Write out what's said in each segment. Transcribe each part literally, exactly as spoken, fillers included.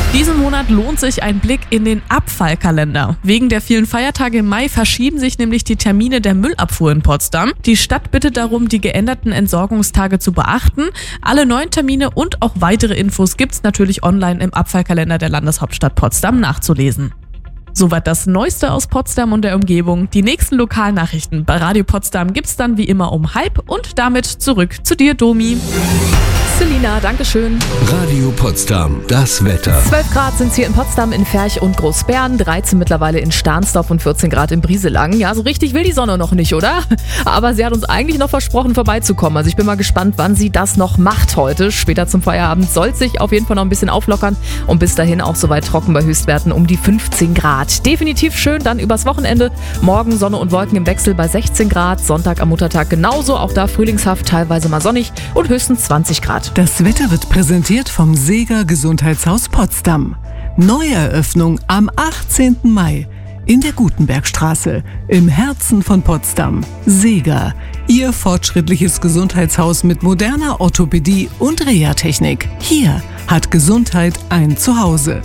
Diesen Monat lohnt sich ein Blick in den Abfallkalender. Wegen der vielen Feiertage im Mai verschieben sich nämlich die Termine der Müllabfuhr in Potsdam. Die Stadt bittet darum, die geänderten Entsorgungstage zu beachten. Alle neuen Termine und auch weitere Infos gibt's natürlich online im Abfallkalender der Landeshauptstadt Potsdam nachzulesen. Soweit das Neueste aus Potsdam und der Umgebung. Die nächsten Lokalnachrichten bei Radio Potsdam gibt's dann wie immer um halb und damit zurück zu dir, Domi. Selina, Dankeschön. Radio Potsdam, das Wetter. zwölf Grad sind es hier in Potsdam, in Ferch und Großbären, dreizehn mittlerweile in Stahnsdorf und vierzehn Grad in Brieselang. Ja, so richtig will die Sonne noch nicht, oder? Aber sie hat uns eigentlich noch versprochen, vorbeizukommen. Also ich bin mal gespannt, wann sie das noch macht heute. Später zum Feierabend soll es sich auf jeden Fall noch ein bisschen auflockern und bis dahin auch soweit trocken bei Höchstwerten um die fünfzehn Grad. Definitiv schön dann übers Wochenende. Morgen Sonne und Wolken im Wechsel bei sechzehn Grad, Sonntag am Muttertag genauso, auch da frühlingshaft, teilweise mal sonnig und höchstens zwanzig Grad. Das Wetter wird präsentiert vom Sega Gesundheitshaus Potsdam. Neueröffnung am achtzehnten Mai in der Gutenbergstraße im Herzen von Potsdam. Sega, Ihr fortschrittliches Gesundheitshaus mit moderner Orthopädie und Reha-Technik. Hier hat Gesundheit ein Zuhause.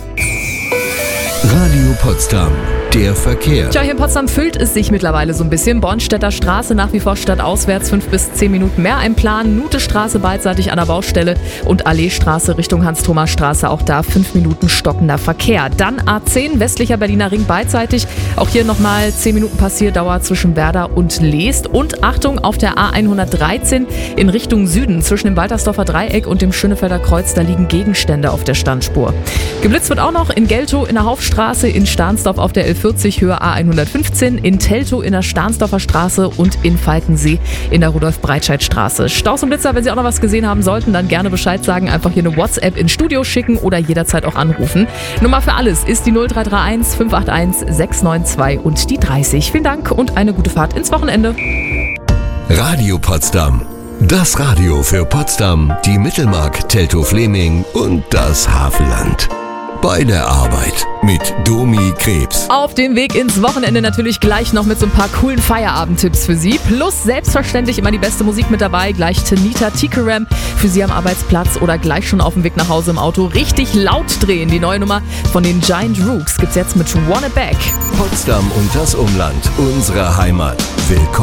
Radio Potsdam, der Verkehr. Tja, hier in Potsdam füllt es sich mittlerweile so ein bisschen. Bornstedter Straße nach wie vor stadtauswärts, fünf bis zehn Minuten mehr im Plan. Nutestraße beidseitig an der Baustelle und Alleestraße Richtung Hans-Thomas-Straße, auch da fünf Minuten stockender Verkehr. Dann A zehn, westlicher Berliner Ring beidseitig. Auch hier nochmal zehn Minuten Passierdauer zwischen Werder und Leest. Und Achtung, auf der A hundertdreizehn in Richtung Süden zwischen dem Waltersdorfer Dreieck und dem Schönefelder Kreuz, da liegen Gegenstände auf der Standspur. Geblitzt wird auch noch in Geltow in der Hauptstraße, in Stahnsdorf auf der L vierzig Höhe A hundertfünfzehn, in Teltow in der Stahnsdorfer Straße und in Falkensee in der Rudolf-Breitscheid-Straße. Staus und Blitzer, wenn Sie auch noch was gesehen haben sollten, dann gerne Bescheid sagen, einfach hier eine WhatsApp ins Studio schicken oder jederzeit auch anrufen. Nummer für alles ist die null drei drei eins fünf acht eins sechs neun zwei und die dreißig. Vielen Dank und eine gute Fahrt ins Wochenende. Radio Potsdam, das Radio für Potsdam, die Mittelmark, Teltow-Fleming und das Havelland. Bei der Arbeit mit Domi Krebs. Auf dem Weg ins Wochenende natürlich gleich noch mit so ein paar coolen Feierabendtipps für Sie. Plus selbstverständlich immer die beste Musik mit dabei. Gleich Tanita Tikaram für Sie am Arbeitsplatz oder gleich schon auf dem Weg nach Hause im Auto. Richtig laut drehen. Die neue Nummer von den Giant Rooks gibt's jetzt mit Wanna Back. Potsdam und das Umland, unsere Heimat. Willkommen.